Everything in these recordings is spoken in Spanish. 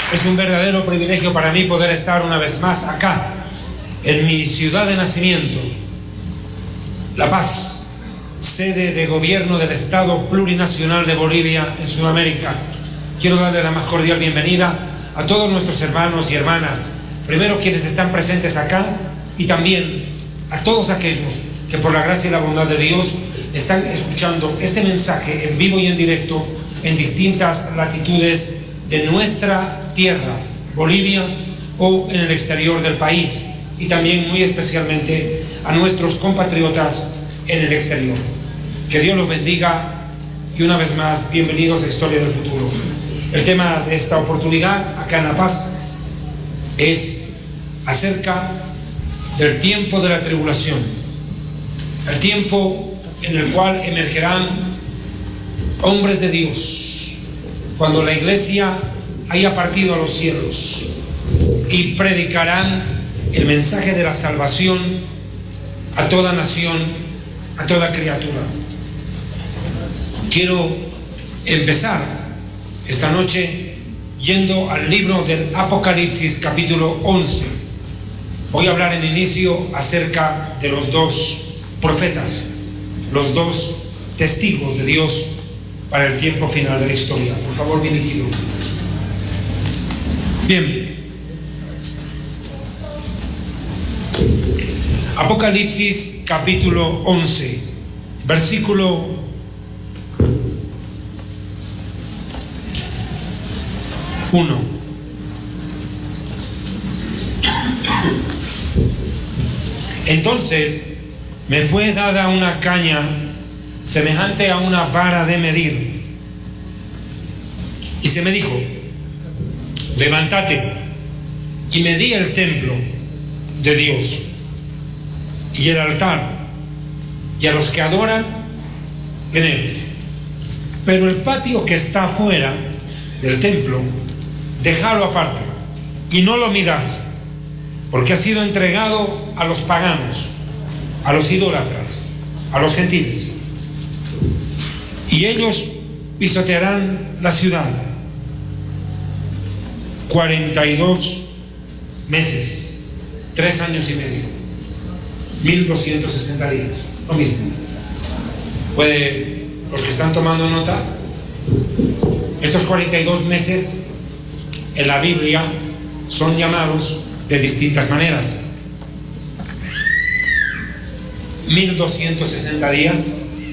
Es un verdadero privilegio para mí poder estar una vez más acá, en mi ciudad de nacimiento, La Paz, sede de gobierno del Estado Plurinacional de Bolivia en Sudamérica. Quiero darle la más cordial bienvenida a todos nuestros hermanos y hermanas, primero quienes están presentes acá y también a todos aquellos que por la gracia y la bondad de Dios están escuchando este mensaje en vivo y en directo en distintas latitudes de nuestra tierra, Bolivia, o en el exterior del país, y también muy especialmente a nuestros compatriotas en el exterior. Que Dios los bendiga y una vez más, bienvenidos a Historia del Futuro. El tema de esta oportunidad acá en La Paz es acerca del tiempo de la tribulación, el tiempo en el cual emergerán hombres de Dios, cuando la iglesia haya partido a los cielos y predicarán el mensaje de la salvación a toda nación, a toda criatura. Quiero empezar esta noche yendo al libro del Apocalipsis, capítulo 11. Voy a hablar en inicio acerca de los dos profetas, los dos testigos de Dios para el tiempo final de la historia. Por favor, bien líquido. Bien. Apocalipsis capítulo 11, versículo 1. Entonces me fue dada una caña semejante a una vara de medir, y se me dijo: levántate y medí el templo de Dios y el altar y a los que adoran en él. Pero el patio que está afuera del templo, déjalo aparte y no lo midas, porque ha sido entregado a los paganos, a los idólatras, a los gentiles, y ellos pisotearán la ciudad 42 meses, 3 años y medio, 1260 días, lo mismo. Puede, los que están tomando nota, estos 42 meses en la Biblia son llamados de distintas maneras: 1260 días,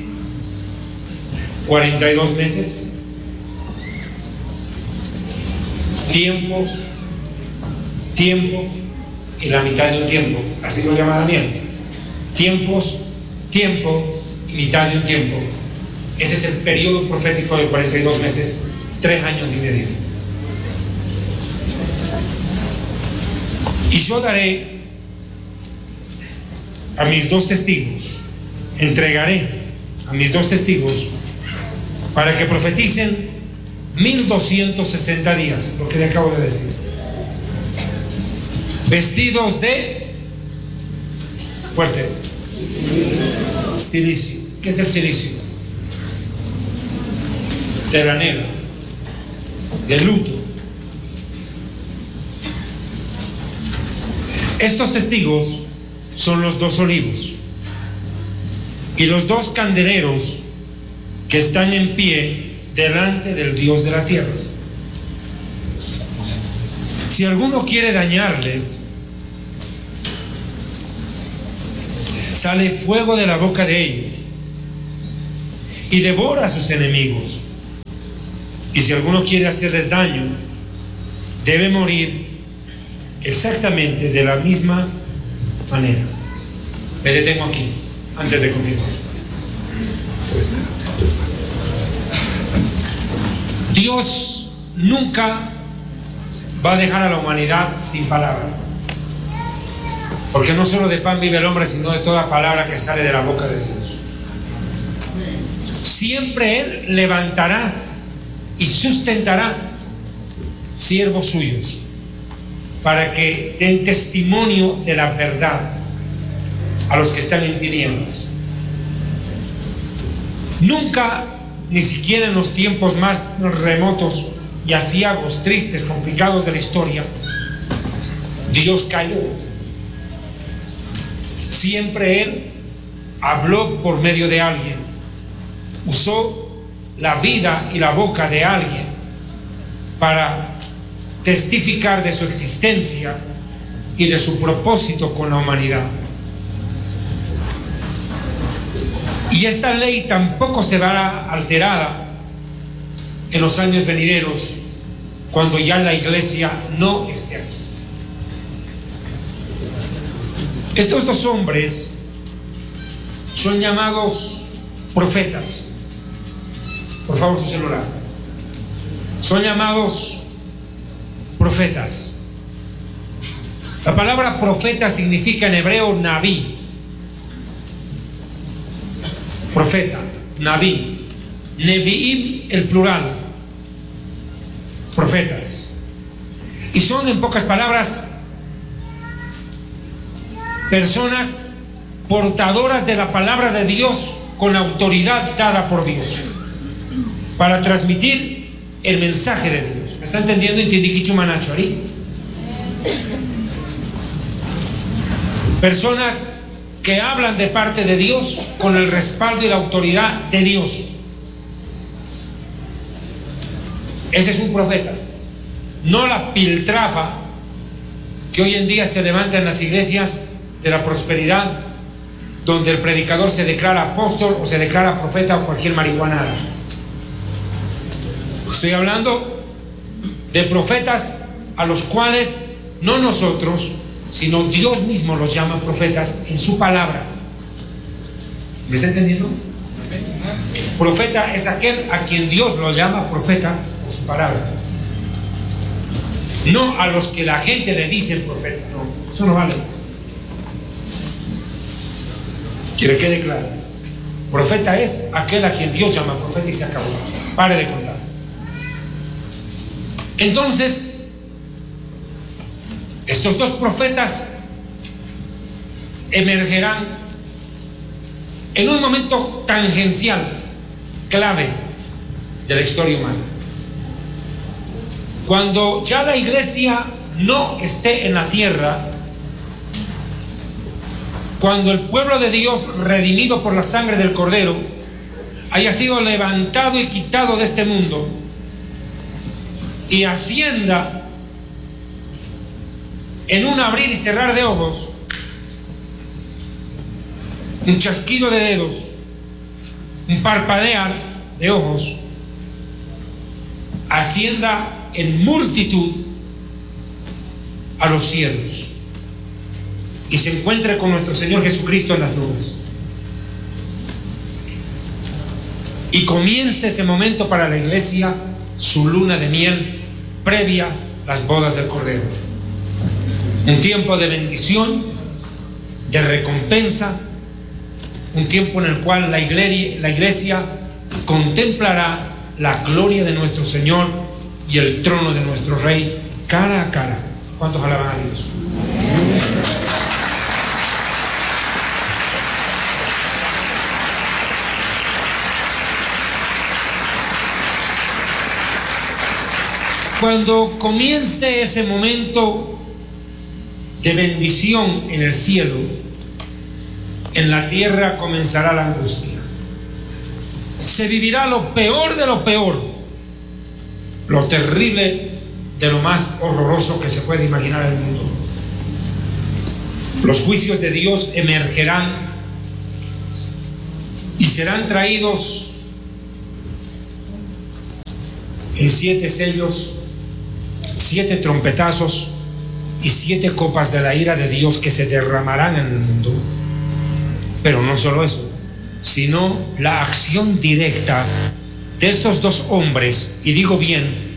42 meses, tiempos, tiempo y la mitad de un tiempo. Así lo llama Daniel. Tiempos, tiempo y mitad de un tiempo. Ese es el periodo profético de 42 meses, 3 años y medio. Y yo daré a mis dos testigos, entregaré a mis dos testigos para que profeticen 1260 días, lo que le acabo de decir, vestidos de fuerte silicio. ¿Qué es el silicio? Tela negra, de luto. Estos testigos son los dos olivos y los dos candeleros que están en pie delante del Dios de la tierra. Si alguno quiere dañarles, sale fuego de la boca de ellos y devora a sus enemigos. Y si alguno quiere hacerles daño, debe morir exactamente de la misma manera. Me detengo aquí antes de continuar. Dios nunca va a dejar a la humanidad sin palabra, porque no solo de pan vive el hombre, sino de toda palabra que sale de la boca de Dios. Siempre Él levantará y sustentará siervos suyos para que den testimonio de la verdad a los que están en tinieblas. Nunca, ni siquiera en los tiempos más remotos, y aciagos, tristes, complicados de la historia, Dios cayó. Siempre Él habló por medio de alguien, usó la vida y la boca de alguien para testificar de su existencia y de su propósito con la humanidad. Y esta ley tampoco se verá alterada en los años venideros, cuando ya la iglesia no esté aquí. Estos dos hombres son llamados profetas. Por favor, su celular. Son llamados profetas. La palabra profeta significa en hebreo naví. Profeta, naví. Nevi'im, el plural. Profetas. Y son, en pocas palabras, personas portadoras de la palabra de Dios con autoridad dada por Dios para transmitir el mensaje de Dios. ¿Me está entendiendo? Personas que hablan de parte de Dios con el respaldo y la autoridad de Dios. Ese es un profeta, no la piltrafa que hoy en día se levanta en las iglesias de la prosperidad, donde el predicador se declara apóstol o se declara profeta o cualquier marihuanada. Estoy hablando de profetas a los cuales no nosotros, sino Dios mismo los llama profetas en su palabra. ¿Me está entendiendo? Profeta es aquel a quien Dios lo llama profeta por su palabra, no a los que la gente le dice profeta. No, eso no vale. Quiere que quede claro. Profeta es aquel a quien Dios llama profeta y se acabó. Pare de contar. Entonces, estos dos profetas emergerán en un momento tangencial, clave de la historia humana. Cuando ya la iglesia no esté en la tierra, cuando el pueblo de Dios, redimido por la sangre del Cordero, haya sido levantado y quitado de este mundo y ascienda en un abrir y cerrar de ojos, un chasquido de dedos, un parpadear de ojos, ascienda en multitud a los cielos y se encuentre con nuestro Señor Jesucristo en las nubes. Y comience ese momento para la iglesia, su luna de miel previa a las bodas del Cordero. Un tiempo de bendición, de recompensa, un tiempo en el cual la iglesia contemplará la gloria de nuestro Señor y el trono de nuestro Rey cara a cara. ¿Cuántos alaban a Dios? Cuando comience ese momento de bendición en el cielo, en la tierra comenzará la angustia. Se vivirá lo peor de lo peor, lo terrible de lo más horroroso que se puede imaginar en el mundo. Los juicios de Dios emergerán y serán traídos en 7 sellos, 7 trompetazos y 7 copas de la ira de Dios que se derramarán en el mundo. Pero no solo eso, sino la acción directa de estos dos hombres, y digo bien,